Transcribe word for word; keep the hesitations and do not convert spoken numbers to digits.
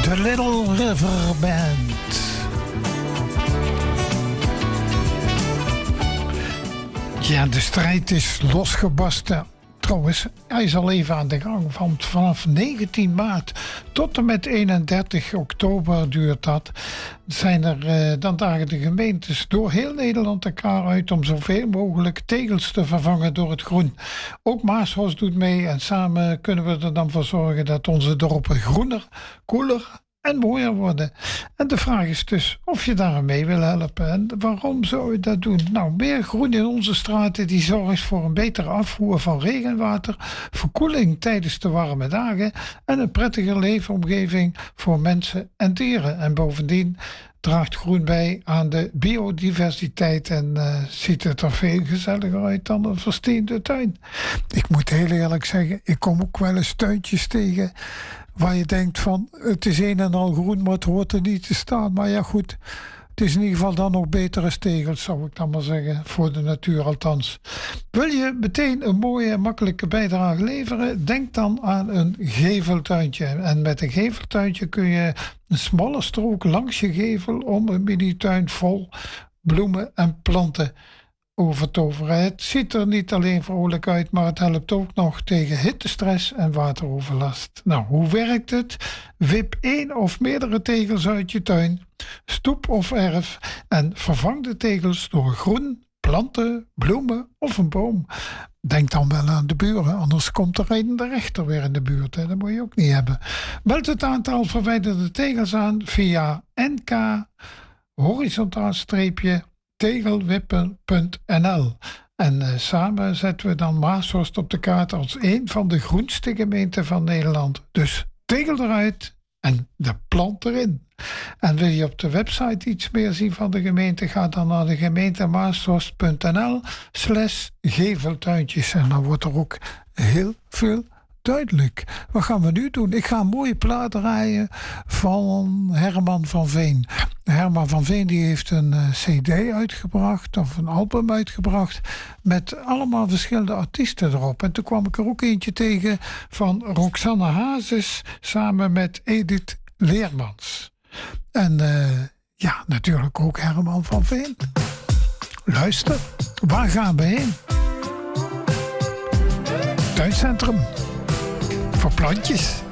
The Little River Band. Ja, de strijd is losgebarsten. Trouwens, hij is al even aan de gang. Van, vanaf negentien maart tot en met eenendertig oktober duurt dat. Zijn er, eh, dan dagen de gemeentes door heel Nederland elkaar uit om zoveel mogelijk tegels te vervangen door het groen. Ook Maashorst doet mee en samen kunnen we er dan voor zorgen dat onze dorpen groener, koeler en mooier worden. En de vraag is dus of je daar mee wil helpen. En waarom zou je dat doen? Nou, meer groen in onze straten die zorgt voor een betere afvoer van regenwater, verkoeling tijdens de warme dagen en een prettige leefomgeving voor mensen en dieren. En bovendien draagt groen bij aan de biodiversiteit en uh, ziet het er veel gezelliger uit dan een versteende tuin. Ik moet heel eerlijk zeggen, ik kom ook wel eens tuintjes tegen waar je denkt van, het is een en al groen, maar het hoort er niet te staan. Maar ja goed, het is in ieder geval dan nog betere tegels, zou ik dan maar zeggen, voor de natuur althans. Wil je meteen een mooie en makkelijke bijdrage leveren? Denk dan aan een geveltuintje. En met een geveltuintje kun je een smalle strook langs je gevel om een mini-tuin vol bloemen en planten over te toveren. Het ziet er niet alleen vrolijk uit, maar het helpt ook nog tegen hittestress en wateroverlast. Nou, hoe werkt het? Wip één of meerdere tegels uit je tuin, stoep of erf en vervang de tegels door groen, planten, bloemen of een boom. Denk dan wel aan de buren, anders komt er een de rechter weer in de buurt. Hè? Dat moet je ook niet hebben. Meld het aantal verwijderde tegels aan via N K horizontaal streepje tegelwippen punt n l. En uh, samen zetten we dan Maashorst op de kaart als een van de groenste gemeenten van Nederland. Dus tegel eruit en de plant erin. En wil je op de website iets meer zien van de gemeente, ga dan naar de gemeente maashorst punt n l slash geveltuintjes. En dan wordt er ook heel veel duidelijk. Wat gaan we nu doen? Ik ga een mooie plaat draaien van Herman van Veen. Herman van Veen die heeft een uh, cd uitgebracht, of een album uitgebracht, met allemaal verschillende artiesten erop. En toen kwam ik er ook eentje tegen van Roxanne Hazes samen met Edith Leermans. En uh, ja, natuurlijk ook Herman van Veen. Luister, waar gaan we heen? Tuincentrum. Voor plantjes.